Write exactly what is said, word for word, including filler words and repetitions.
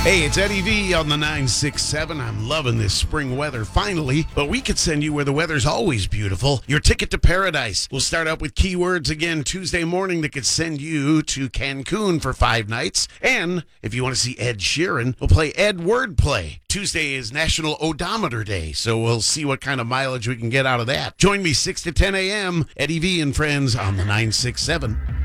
Hey, it's Eddie V on the nine six seven. I'm loving this spring weather finally, but we could send you where the weather's always beautiful. Your ticket to paradise. We'll start out with keywords again Tuesday morning that could send you to Cancun for five nights. And if you want to see Ed Sheeran, we'll play Ed Wordplay. Tuesday is National Odometer Day, so we'll see what kind of mileage we can get out of that. Join me six to ten a.m. Eddie V and friends on the nine six seven.